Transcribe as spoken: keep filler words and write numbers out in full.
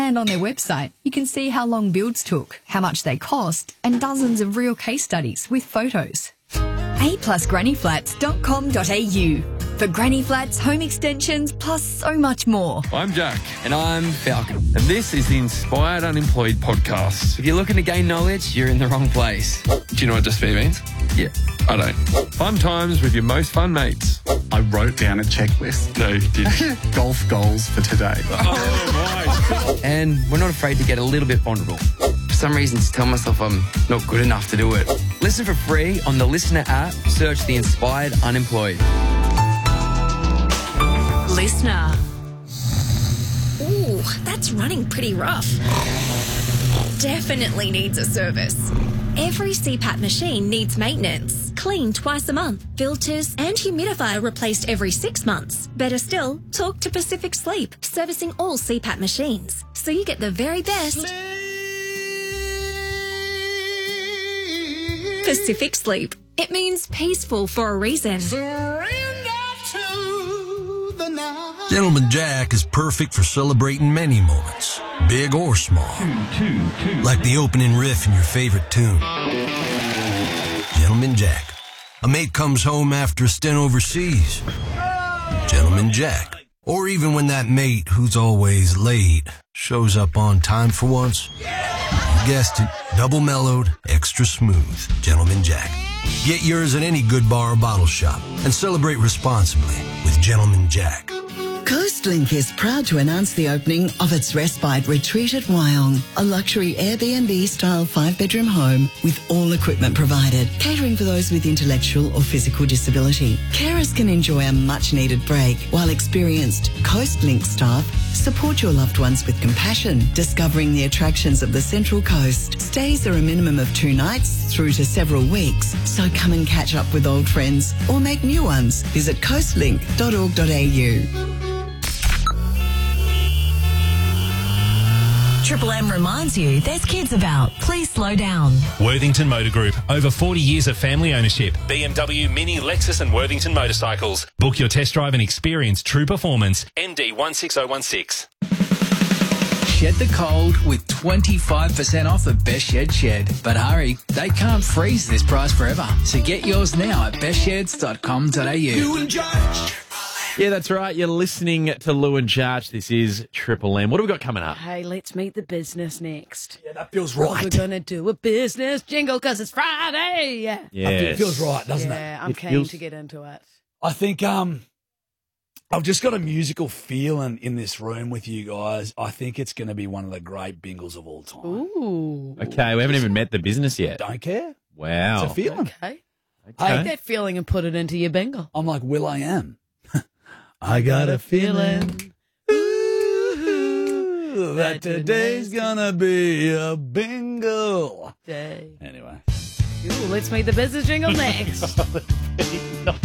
And on their website, you can see how long builds took, how much they cost, and dozens of real case studies with photos. a plus granny flats dot com dot a u for granny flats, home extensions, plus so much more. I'm Jack. And I'm Falcon. And this is the Inspired Unemployed podcast. If you're looking to gain knowledge, you're in the wrong place. Do you know what despair means? Yeah. I don't. Fun times with your most fun mates. I wrote down a checklist. No, you didn't. Golf goals for today. Oh, my. And we're not afraid to get a little bit vulnerable. For some reason, to tell myself I'm not good enough to do it. Listen for free on the Listener app. Search the Inspired Unemployed. Listener. Ooh, that's running pretty rough. Definitely needs a service. Every C PAP machine needs maintenance. Clean twice a month. Filters and humidifier replaced every six months. Better still, talk to Pacific Sleep, servicing all C PAP machines, so you get the very best. Pacific Sleep. It means peaceful for a reason. Gentleman Jack is perfect for celebrating many moments, big or small. Two, two, two. Like the opening riff in your favorite tune. Gentleman Jack. A mate comes home after a stint overseas. Gentleman Jack. Or even when that mate, who's always late, shows up on time for once. You guessed it, double mellowed, extra smooth. Gentleman Jack. Get yours at any good bar or bottle shop and celebrate responsibly with Gentleman Jack. Coastlink is proud to announce the opening of its Respite Retreat at Wyong, a luxury Airbnb-style five-bedroom home with all equipment provided, catering for those with intellectual or physical disability. Carers can enjoy a much-needed break, while experienced Coastlink staff support your loved ones with compassion, discovering the attractions of the Central Coast. Stays are a minimum of two nights through to several weeks, so come and catch up with old friends or make new ones. Visit coastlink dot org dot a u. Triple M reminds you there's kids about. Please slow down. Worthington Motor Group. Over forty years of family ownership. B M W, Mini, Lexus and Worthington Motorcycles. Book your test drive and experience true performance. N D one six zero one six. Shed the cold with twenty-five percent off at Best Shed Shed. But hurry, they can't freeze this price forever. So get yours now at best sheds dot com dot a u. Yeah, that's right. You're listening to Lou and Jarch. This is Triple M. What have we got coming up? Hey, let's meet the business next. Yeah, that feels right. We're going to do a business jingle because it's Friday. Yeah. Yes. It feels right, doesn't yeah, it? I'm It keen feels- to get into it. I think um, I've just got a musical feeling in this room with you guys. I think it's going to be one of the great bingles of all time. Ooh. Okay, we haven't even met the business yet. Don't care. Wow. It's a feeling. Okay. Okay. Take that feeling and put it into your bingo. I'm like Will I Am. I got a feeling ooh, that today's gonna be a bingo Day. Anyway. Ooh, let's meet the business jingle next.